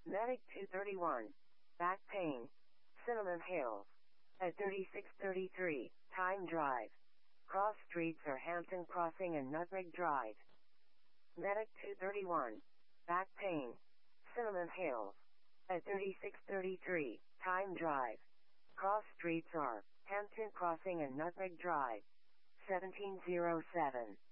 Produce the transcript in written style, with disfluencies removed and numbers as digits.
Medic 231. Back pain. Cinnamon Hills. At 3633, Time Drive. Cross streets are Hampton Crossing and Nutmeg Drive. Medic 231. Back pain. Cinnamon Hills. At 3633, Time Drive. Cross streets are Hampton Crossing and Nutmeg Drive. 1707.